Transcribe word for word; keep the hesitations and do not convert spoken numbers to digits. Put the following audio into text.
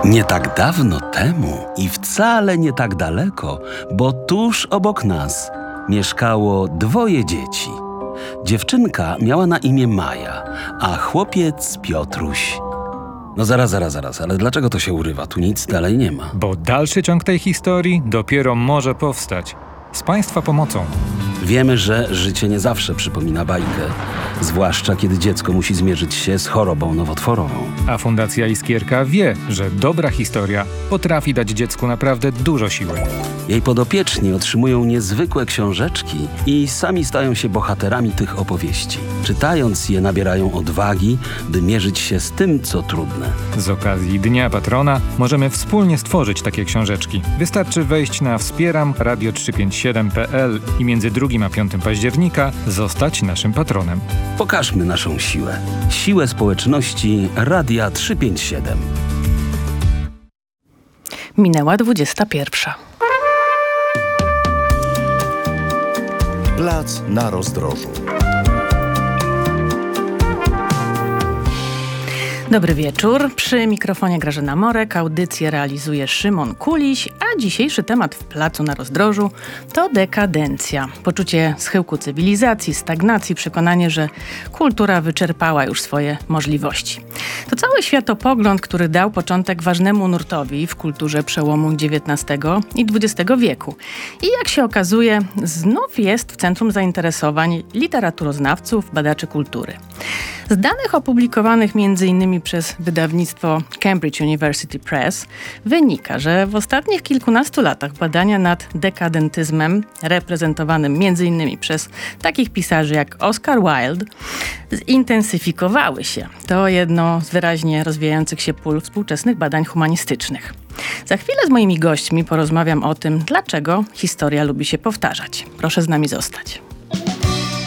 Nie tak dawno temu i wcale nie tak daleko, bo tuż obok nas mieszkało dwoje dzieci. Dziewczynka miała na imię Maja, a chłopiec Piotruś. No zaraz, zaraz, zaraz, ale dlaczego to się urywa? Tu nic dalej nie ma. Bo dalszy ciąg tej historii dopiero może powstać. Z Państwa pomocą. Wiemy, że życie nie zawsze przypomina bajkę, zwłaszcza kiedy dziecko musi zmierzyć się z chorobą nowotworową. A Fundacja Iskierka wie, że dobra historia potrafi dać dziecku naprawdę dużo siły. Jej podopieczni otrzymują niezwykłe książeczki i sami stają się bohaterami tych opowieści. Czytając je, nabierają odwagi, by mierzyć się z tym, co trudne. Z okazji Dnia Patrona możemy wspólnie stworzyć takie książeczki. Wystarczy wejść na wspieram radio trzysta pięćdziesiąt siedem kropka p l i między drugim a piątym października zostać naszym patronem. Pokażmy naszą siłę. Siłę społeczności Radia trzysta pięćdziesiąt siedem. Minęła dwudziesta pierwsza. Plac na rozdrożu. Dobry wieczór. Przy mikrofonie Grażyna Morek. Audycję realizuje Szymon Kuliś, a dzisiejszy temat w Placu na Rozdrożu to dekadencja. Poczucie schyłku cywilizacji, stagnacji, przekonanie, że kultura wyczerpała już swoje możliwości. To cały światopogląd, który dał początek ważnemu nurtowi w kulturze przełomu dziewiętnastego i dwudziestego wieku. I jak się okazuje, znów jest w centrum zainteresowań literaturoznawców, badaczy kultury. Z danych opublikowanych między innymi przez wydawnictwo Cambridge University Press wynika, że w ostatnich kilkunastu latach badania nad dekadentyzmem, reprezentowanym między innymi przez takich pisarzy jak Oscar Wilde, zintensyfikowały się. To jedno z wyraźnie rozwijających się pól współczesnych badań humanistycznych. Za chwilę z moimi gośćmi porozmawiam o tym, dlaczego historia lubi się powtarzać. Proszę z nami zostać.